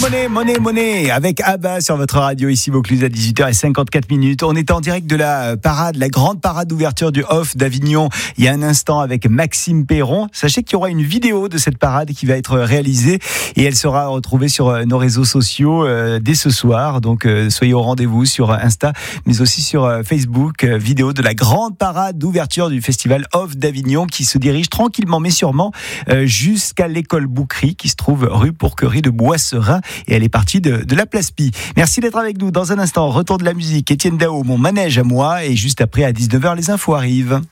Monnaie avec Abba sur votre radio ici Vaucluse à 18h54. On est en direct de la parade, la grande parade d'ouverture du Off d'Avignon il y a un instant avec Maxime Perron. Sachez qu'il y aura une vidéo de cette parade qui va être réalisée et elle sera retrouvée sur nos réseaux sociaux dès ce soir. Donc soyez au rendez-vous sur Insta mais aussi sur Facebook. Vidéo de la grande parade d'ouverture du festival Off d'Avignon qui se dirige tranquillement mais sûrement jusqu'à l'école Boucry qui se trouve rue Pourquerie de Boisserin. Et elle est partie de la Place Pie. Merci d'être avec nous. Dans un instant, retour de la musique. Étienne Dao, mon manège à moi. Et juste après, à 19h, les infos arrivent.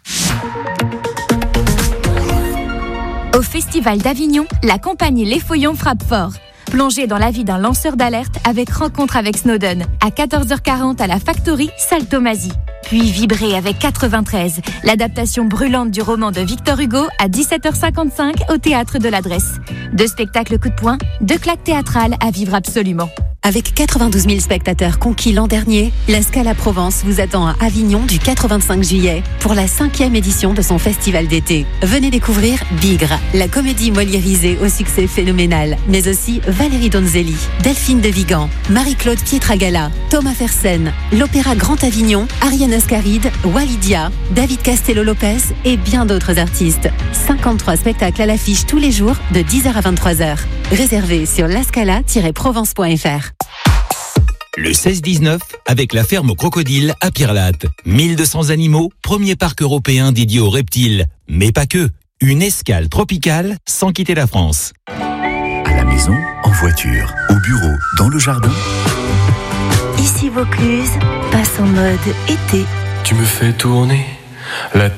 Au Festival d'Avignon, la compagnie Les Feuillons frappe fort. Plongez dans la vie d'un lanceur d'alerte avec Rencontre avec Snowden. À 14h40 à la Factory, salle Thomasy. Puis vibrez avec 93, l'adaptation brûlante du roman de Victor Hugo à 17h55 au Théâtre de l'Adresse. 2 spectacles coup de poing, 2 claques théâtrales à vivre absolument. Avec 92 000 spectateurs conquis l'an dernier, la Scala Provence vous attend à Avignon du 4 au 25 juillet pour la 5e édition de son festival d'été. Venez découvrir Bigre, la comédie moliérisée au succès phénoménal, mais aussi Valérie Donzelli, Delphine de Vigan, Marie-Claude Pietragala, Thomas Fersen, l'Opéra Grand Avignon, Ariane Ascaride, Walidia, David Castello-Lopez et bien d'autres artistes. 53 spectacles à l'affiche tous les jours de 10h à 23h. Réservez sur lascala-provence.fr. Le 16-19 avec la ferme Crocodile à Pirlate. 1200 animaux, premier parc européen dédié aux reptiles. Mais pas que. Une escale tropicale sans quitter la France. À la maison, en voiture, au bureau, dans le jardin. Ici Vaucluse passe en mode été. Tu me fais tourner la